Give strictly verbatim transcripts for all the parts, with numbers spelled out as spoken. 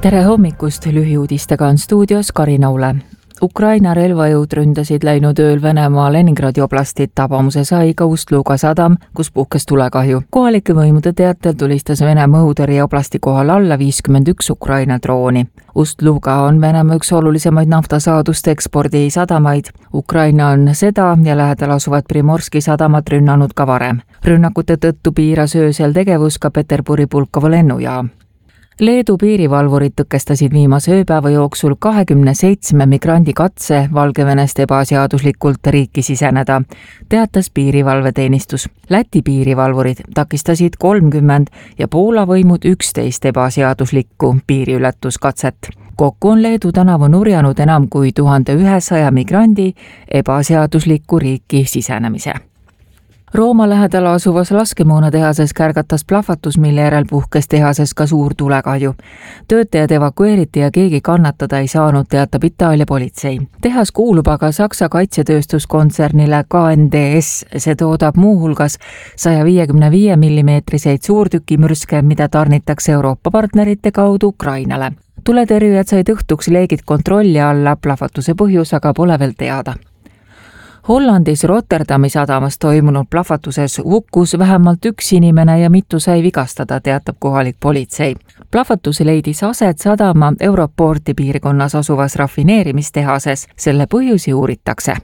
Tere hommikust, lühiuudistega on stuudios Karin Aule. Ukraina relvajõud ründasid läinud ööl Venemaa Leningradi oblastit, tabamuse sai ka Ust-Luga sadam, kus puhkes tulekahju. Kohalike võimude teatel tulistas Venemaa õhutõrje oblasti kohal alla viiskümmend üks Ukraina drooni. Ust-Luga on Venemaa üks olulisemaid naftasaaduste ekspordi sadamaid. Ukraina on seda ja lähedal asuvat Primorski sadamat rünnanud ka varem. Rünnakute tõttu piiras öösel tegevus ka Peterburi Pulkovo lennujaam. Leedu piirivalvurid tõkestasid viimase ööpäeva jooksul kahekümne seitsme migrandi katse Valgevenest ebaseaduslikult riiki siseneda, teatas piirivalveteenistus. Läti piirivalvurid takistasid kolmkümmend ja Poola võimud üksteist ebaseaduslikku piiriületuskatset. Kokku on Leedu tänavu nurjanud enam kui tuhat ühesaja migrandi ebaseaduslikku riiki sisenemise. Rooma lähedal asuvas laskemoonatehases kärgatas plahvatus, mille järel puhkes tehases ka suur tulekahju. Töötajad evakueeriti ja keegi kannatada ei saanud, teatab Itaalia politsei. Tehas kuulub aga Saksa kaitsetööstuskontsernile K N D S. See toodab muuhulgas saja viiekümne viie millimeetriseid suurtükimürske, mida tarnitakse Euroopa partnerite kaudu Ukrainale. Tuletõrjujad said õhtuks leegid kontrolli alla, plahvatuse põhjus aga pole veel teada. Hollandis Rotterdami sadamas toimunud plahvatuses hukkus vähemalt üks inimene ja mitu sai vigastada, teatab kohalik politsei. Plahvatus leidis aset sadama Europorti piirkonnas asuvas rafineerimistehases, selle põhjusi uuritakse.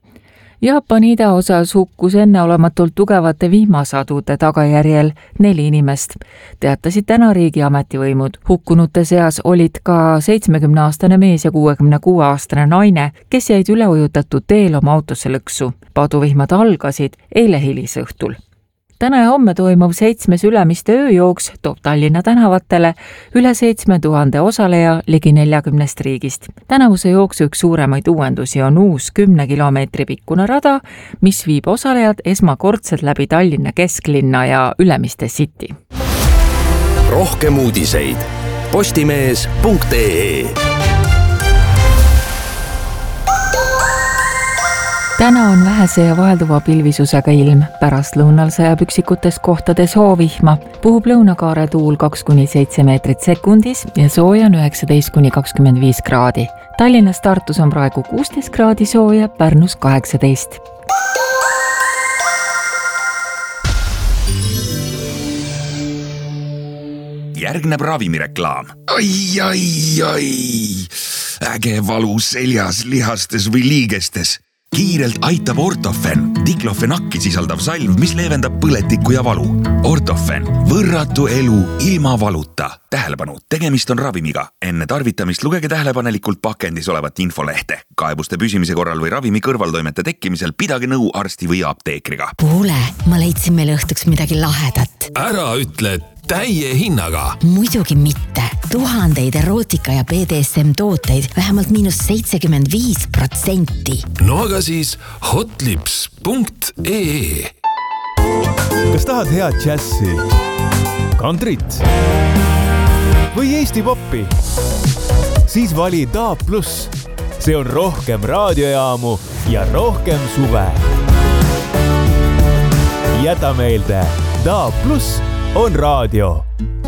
Jaapani idaosas hukkus enneolematult tugevate vihmasadude tagajärjel neli inimest, teatasid täna riigi ametivõimud. Hukkunute seas olid ka seitsmekümneaastane mees ja kuuekümne kuue aastane naine, kes jäid üleujutatud teel oma autosse lõksu. Paduvihmad algasid eile hilisõhtul. Täna ja homme toimuv seitsmes Ülemiste ööjooks toob Tallinna tänavatele üle seitsme tuhande osaleja ligi neljakümnest riigist. Tänavuse jooksu üks suuremaid uuendusi on uus kümne kilomeetri pikkune rada, mis viib osalejad esmakordselt läbi Tallinna kesklinna ja Ülemiste City. Rohkem uudiseid postimees punkt ee. Täna on vähese ja vahelduva pilvisusega ilm. Pärast lõunal sajab üksikutes kohtades hoovihma. Puhub lõunakaare tuul kaks kuni seitse meetrit sekundis ja sooja on üheksateist kuni kakskümmend viis kraadi. Tallinnas Tartus on praegu kuusteist kraadi sooja, Pärnus kaheksateist. Järgneb ravimireklaam. Ai, ai, ai. Äge valu seljas, lihastes või liigestes. Kiirelt aitab Ortofen, diklofenakki sisaldav salv, mis leevendab põletikku ja valu. Ortofen, võrratu elu ilma valuta. Tähelepanu, tegemist on ravimiga. Enne tarvitamist lugege tähelepanelikult pakendis olevat infolehte. Kaebuste püsimise korral või ravimi kõrvaltoimete tekkimisel pidage nõu arsti või apteekriga. Kuule, ma leidsin meil õhtuks midagi lahedat. Ära ütle täie hinnaga. Muidugi mitte. Tuhandeid erootika ja B D S M tooteid vähemalt miinus seitsekümmend viis protsenti. No aga siis hotlips punkt ee. Kas tahad head džässi, kantrit või Eesti poppi? Siis vali D A B plus. See on rohkem raadiojaamu ja rohkem suve. Jäta meelde, D A B plus on raadio.